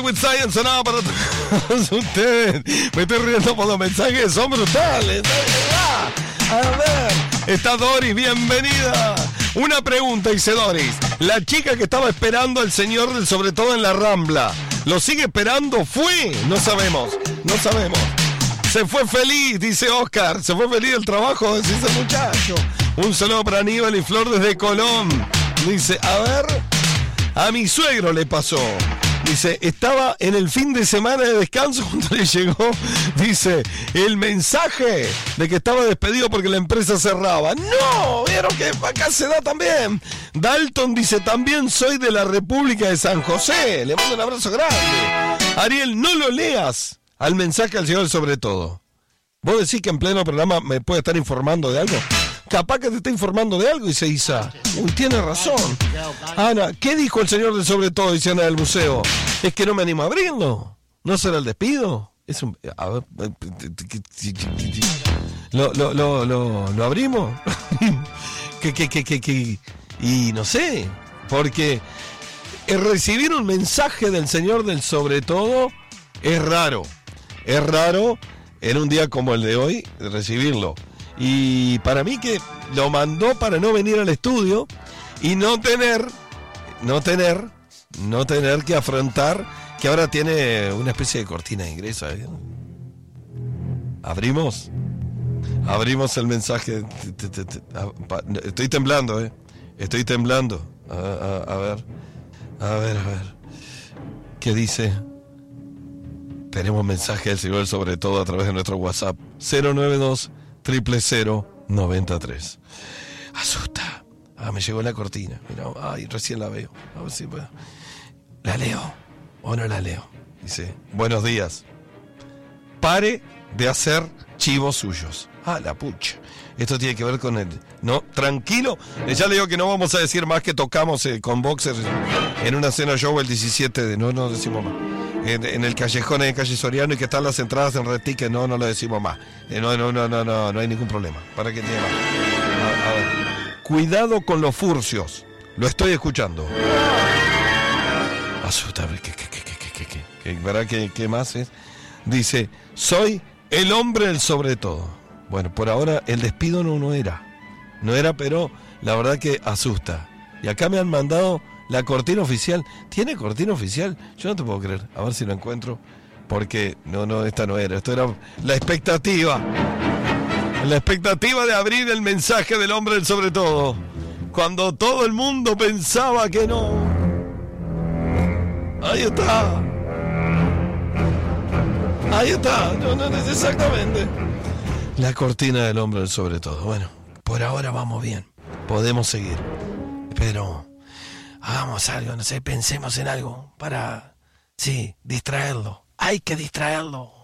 With Science sonaba para todos ustedes. Me estoy riendo por los mensajes, son brutales. A ver, está Doris, bienvenida. Una pregunta, dice Doris. La chica que estaba esperando al señor del sobre todo en la Rambla, ¿lo sigue esperando? ¿Fue? No sabemos. Se fue feliz, dice Oscar. Se fue feliz del trabajo, dice ese muchacho. Un saludo para Aníbal y Flor desde Colón. Dice, a ver, a mi suegro le pasó. Dice, estaba en el fin de semana de descanso cuando le llegó, dice, el mensaje de que estaba despedido porque la empresa cerraba. ¡No! ¿Vieron que acá se da también? Dalton dice, también soy de la República de San José. Le mando un abrazo grande. Ariel, no lo leas al mensaje al señor sobre todo. ¿Vos decís que en pleno programa me puede estar informando de algo? Capaz que te está informando de algo, dice Isa. Uy, tiene razón. Ana, ¿qué dijo el señor del sobre todo? Dice Ana del Museo. Es que no me animo a abrirlo. ¿No será el despido? Es un... A ver... ¿Lo abrimos? Y no sé. Porque recibir un mensaje del señor del sobre todo es raro. Es raro en un día como el de hoy recibirlo. Y para mí que lo mandó para no venir al estudio y no tener que afrontar que ahora tiene una especie de cortina de ingreso. Abrimos el mensaje. Estoy temblando, Estoy temblando. A ver. ¿Qué dice? Tenemos mensaje del señor sobre todo a través de nuestro WhatsApp 092-000-93. Asusta. Me llegó la cortina. Mira, recién la veo. A ver si puedo. ¿La leo o no la leo? Dice, buenos días. Pare de hacer chivos suyos. La pucha. Esto tiene que ver con el... No, tranquilo. Ya le digo que no vamos a decir más que tocamos con Boxer en una cena show el 17 de... No decimos más. En el callejón en calle Soriano y que están las entradas en Red Ticket, no lo decimos más. No hay ningún problema. ¿Para qué tiene más? A ver. Cuidado con los furcios. Lo estoy escuchando. Asusta. ¿Verdad qué más es? Dice, soy el hombre del sobre todo. Bueno, por ahora el despido no era. No era, pero la verdad que asusta. Y acá me han mandado... La cortina oficial. ¿Tiene cortina oficial? Yo no te puedo creer. A ver si lo encuentro. Porque esta no era. Esto era la expectativa. La expectativa de abrir el mensaje del hombre del sobre todo. Cuando todo el mundo pensaba que no. Ahí está. No es exactamente. La cortina del hombre del sobre todo. Bueno, por ahora vamos bien. Podemos seguir. Pero... hagamos algo, no sé, pensemos en algo para, distraerlo. Hay que distraerlo.